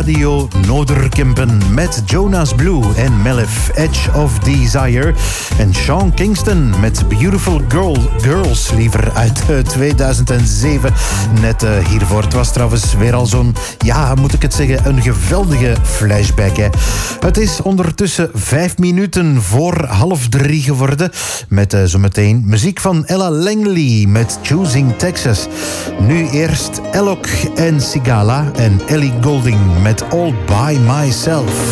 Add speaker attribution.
Speaker 1: Radio Noorderkempen met Jonas Blue en Melif, Edge of Desire. En Sean Kingston met Beautiful Girls, liever uit 2007. Net hiervoor. Het was trouwens weer al zo'n, ja, moet ik het zeggen, een geweldige flashback. Hè. Het is ondertussen 5 minuten voor 2:30 geworden. Met zometeen muziek van Ella Langley met Choosing Texas. Nu eerst Alok en Sigala en Ellie Goulding met All By Myself.